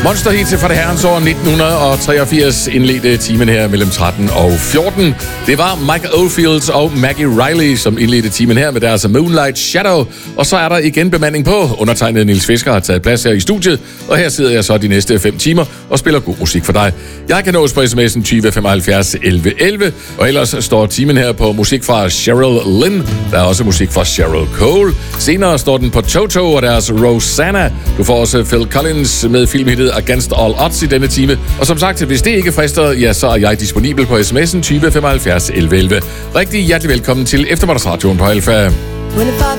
Monster Hits fra det herrens år 1983 indledte timen her mellem 13 og 14. Det var Mike Oldfield og Maggie Riley, som indledte timen her med deres Moonlight Shadow. Og så er der igen bemanding på. Undertegnet Niels Fisker har taget plads her i studiet, og her sidder jeg så de næste 5 timer og spiller god musik for dig. Jeg kan nås på sms'en 20 75 11 11, og ellers står timen her på musik fra Cheryl Lynn. Der er også musik fra Cheryl Cole. Senere står den på Toto og deres Rosanna. Du får også Phil Collins med filmhittet Against All Odds i denne time. Og som sagt, hvis det ikke frister, ja, så er jeg disponibel på sms'en 20 75 11 11. Rigtig hjertelig velkommen til Eftermiddagsradioen på Alfa.